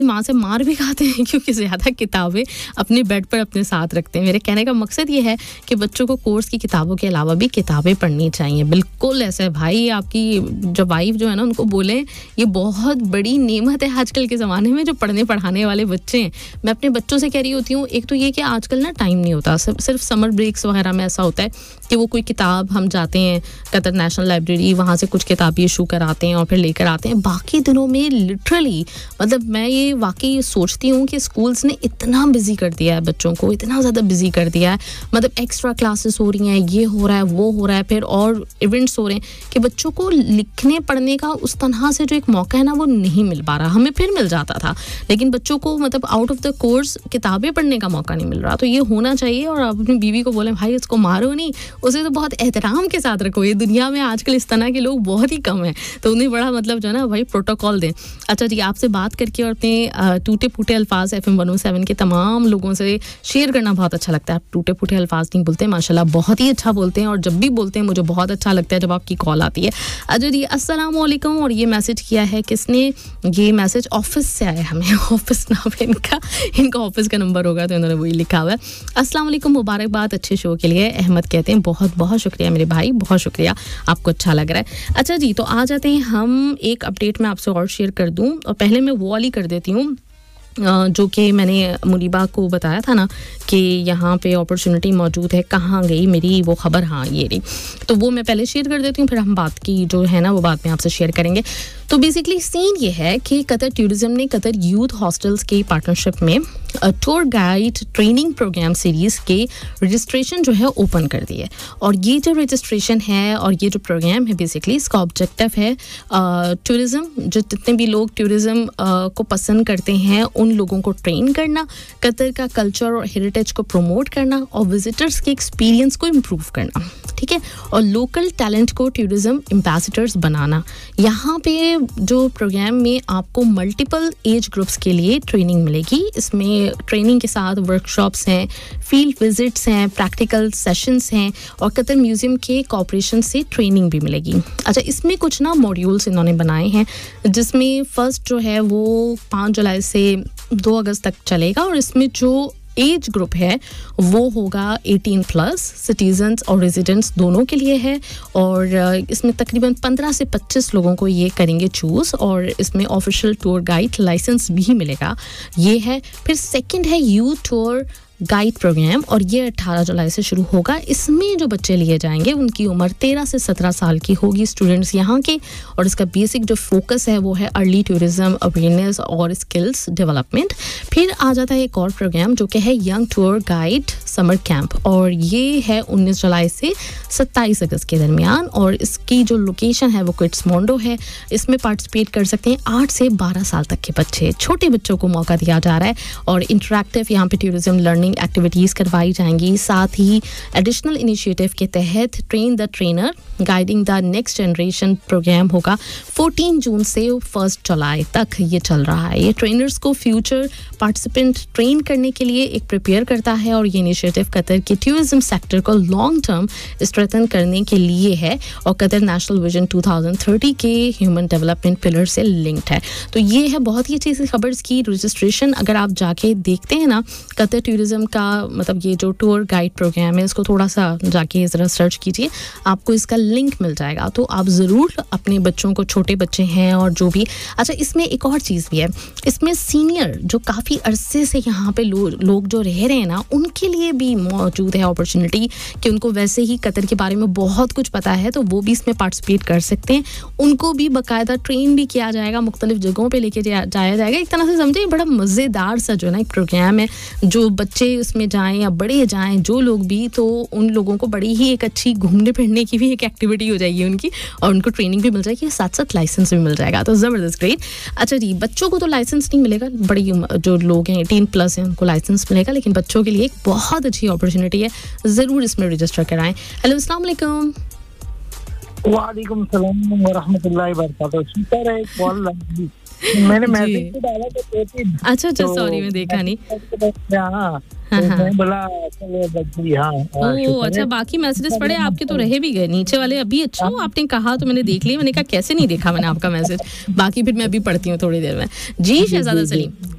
माँ से मार भी खाते हैं क्योंकि ज़्यादा किताबें अपने बेड पर अपने साथ रखते हैं। मेरे कहने का मकसद ये है कि बच्चों को कोर्स की किताबों के अलावा भी किताबें पढ़नी चाहिए। बिल्कुल ऐसे भाई, आपकी जो वाइफ जो है ना, उनको बोलें ये बहुत बड़ी नेमत है आजकल के ज़माने में जो पढ़ने पढ़ाने वाले बच्चे हैं। मैं अपने बच्चों से कह रही होती हूँ, एक तो ये कि आजकल ना टाइम नहीं होता, सिर्फ समर ब्रेक्स वगैरह में ऐसा होता है कि वो कोई किताब, हम जाते हैं कतर नेशनल लाइब्रेरी, वहाँ से कुछ किताबें इशू कराते हैं और फिर लेकर आते हैं। बाकी दिनों में लिटरली मतलब मैं ये वाकई सोचती हूँ कि स्कूल्स ने इतना बिजी कर दिया है बच्चों को, इतना ज़्यादा बिजी कर दिया है। मतलब एक्स्ट्रा क्लासेस हो रही हैं, ये हो रहा है, वो हो रहा है, फिर और इवेंट्स हो रहे हैं कि बच्चों को लिखने पढ़ने का उस तरह से जो एक मौका है ना, वो नहीं मिल पा रहा। हमें फिर मिल जाता था, लेकिन बच्चों को मतलब आउट ऑफ द कोर्स किताबें पढ़ने का मौका नहीं मिल रहा। तो ये होना चाहिए। और आप अपनी बीवी को बोलें, भाई इसको मारो नहीं, उसे तो बहुत एहतराम के साथ रखो। ये दुनिया में आजकल इस तरह के लोग बहुत ही कम हैं, तो उन्हें बड़ा मतलब जो है ना भाई प्रोटोकॉल दें। अच्छा जी, आपसे बात करके और अपने टूटे फूटे अल्फाज FM 107 के तमाम लोगों से शेयर करना बहुत अच्छा लगता है। आप टूटे फूटे अल्फाज नहीं बोलते, माशाल्लाह बहुत ही अच्छा बोलते हैं, और जब भी बोलते हैं मुझे बहुत अच्छा लगता है जब आपकी कॉल आती है। अच्छा जी, अस्सलाम वालेकुम। और ये मैसेज किया है किसने? ये मैसेज ऑफिस से आया हमें, ऑफिस नाम है इनका ऑफिस का नंबर होगा तो इन्होंने वही लिखा हुआ है। अस्सलाम वालेकुम, मुबारकबाद अच्छे शो के लिए। अहमद कहते हैं बहुत बहुत शुक्रिया मेरे भाई, बहुत शुक्रिया, आपको अच्छा लग रहा है। अच्छा जी, तो आ जाते हैं हम एक अपडेट में आपसे और शेयर कर दूं, और पहले मैं वो वाली कर देती हूँ जो कि मैंने मुनीबा को बताया था ना कि यहाँ पे अपॉर्चुनिटी मौजूद है। कहाँ गई मेरी वो खबर? हाँ, ये रही। तो वो मैं पहले शेयर कर देती हूँ, फिर हम बात की जो है ना वो बात में आपसे शेयर करेंगे। तो बेसिकली सीन ये है कि कतर टूरिज्म ने कतर यूथ हॉस्टल्स के पार्टनरशिप में tour guide training programme series के रजिस्ट्रेशन जो है ओपन कर दी है। और ये जो रजिस्ट्रेशन है और ये जो प्रोग्राम है, बेसिकली इसका ऑब्जेक्टिव है टूरिज़्म, जो जितने भी लोग टूरिज़्म को पसंद करते हैं उन लोगों को ट्रेन करना, कतर का कल्चर और हेरिटेज को प्रमोट करना, और विजिटर्स के एक्सपीरियंस को इम्प्रूव करना, ठीक है, और लोकल टैलेंट को टूरिज़्म एम्बेसडर्स बनाना। यहाँ पे जो प्रोग्राम में आपको मल्टीपल एज ग्रुप्स के लिए ट्रेनिंग मिलेगी। इसमें ट्रेनिंग के साथ वर्कशॉप्स हैं, फील्ड विजिट्स हैं, प्रैक्टिकल सेशंस हैं, और कतर म्यूज़ियम के कॉपरेशन से ट्रेनिंग भी मिलेगी। अच्छा, इसमें कुछ ना मॉड्यूल्स इन्होंने बनाए हैं, जिसमें फर्स्ट जो है वो 5 जुलाई से 2 अगस्त तक चलेगा, और इसमें जो एज ग्रुप है वो होगा 18+ सिटीजन्स और रेजिडेंट्स दोनों के लिए है। और इसमें तकरीबन 15 से 25 लोगों को ये करेंगे चूज़, और इसमें ऑफिशियल टूर गाइड लाइसेंस भी मिलेगा। ये है। फिर सेकंड है यूथ टूर गाइड प्रोग्राम, और ये 18 जुलाई से शुरू होगा। इसमें जो बच्चे लिए जाएंगे उनकी उम्र 13 से 17 साल की होगी, स्टूडेंट्स यहाँ के, और इसका बेसिक जो फोकस है वो है अर्ली टूरिज्म अवेयरनेस और स्किल्स डेवलपमेंट। फिर आ जाता है एक और प्रोग्राम जो कि है young tour guide summer camp, और ये है 19 जुलाई से 27 अगस्त के दरमियान, और इसकी जो लोकेशन है वो क्विट्समोंडो है। इसमें पार्टिसिपेट कर सकते हैं 8 से 12 साल तक के बच्चे, छोटे बच्चों को मौका दिया जा रहा है, और इंटरैक्टिव यहाँ पे टूरिज्म लर्निंग एक्टिविटीज़ करवाई जाएंगी। साथ ही एडिशनल इनिशिएटिव के तहत train the trainer guiding the next generation programme होगा। 14 जून से 1 जुलाई तक ये चल रहा है। ये ट्रेनर्स को फ्यूचर पार्टिसिपेंट ट्रेन करने के लिए एक प्रिपेयर करता है, और ये इनिशिएटिव कतर के टूरिज्म सेक्टर को लॉन्ग टर्म स्ट्रेंथन करने के लिए है, और कतर नेशनल विजन 2030 के ह्यूमन डेवलपमेंट पिलर से लिंक्ड है। तो ये है बहुत ही अच्छी सी खबर की रजिस्ट्रेशन। अगर आप जाके देखते हैं ना कतर टूरिज्म का, मतलब ये जो टूर गाइड प्रोग्राम है, इसको थोड़ा सा जाके ज़रा सर्च कीजिए, आपको इसका लिंक मिल जाएगा। तो आप ज़रूर अपने बच्चों को, छोटे बच्चे हैं और जो भी। अच्छा, इसमें एक और चीज़ भी है, इसमें सीनियर जो काफ़ी अरसे से यहाँ पे लोग जो रह रहे हैं ना, उनके लिए भी मौजूद है अपॉर्चुनिटी कि उनको वैसे ही कतर के बारे में बहुत कुछ पता है, तो वो भी इसमें पार्टिसिपेट कर सकते हैं। उनको भी बाकायदा ट्रेन भी किया जाएगा, मुख्तलिफ जगहों पर लेके जाया जाएगा। एक तरह से समझे बड़ा मज़ेदार सा जो है ना एक प्रोग्राम है, जो बच्चे उसमें जाएं या बड़े जाएं, जो लोग भी, तो उन लोगों को बड़ी ही एक अच्छी घूमने फिरने की भी एक एक्टिविटी हो जाएगी उनकी, और उनको ट्रेनिंग भी मिल जाएगी, साथ साथ लाइसेंस भी मिल जाएगा। तो ज़बरदस्त, ग्रेट। अच्छा जी, बच्चों को तो लाइसेंस नहीं मिलेगा, बड़ी जो लोग हैं 18+ हैं उनको लाइसेंस मिलेगा, लेकिन बच्चों के लिए एक बहुत अच्छी अपॉर्चुनिटी है, ज़रूर इसमें रजिस्टर कराएं। हेलो, अस्सलाम वालेकुम। वालेकुम सलाम व रहमतुल्लाहि व बरकातहू। शुक्र है कॉल लगी, मैंने मैसेज डाला तो अच्छा, सॉरी मैं देखा नहीं। मैं बोला चलो बच्ची। हाँ, अच्छा, बाकी मैसेजेस पढ़े आपके तो रहे भी गए नीचे वाले अभी। अच्छा, आपने कहा तो मैंने देख लिया, मैंने कहा कैसे नहीं देखा मैंने आपका मैसेज। बाकी फिर मैं अभी पढ़ती हूँ थोड़ी देर में। जी शहजादा सलीम।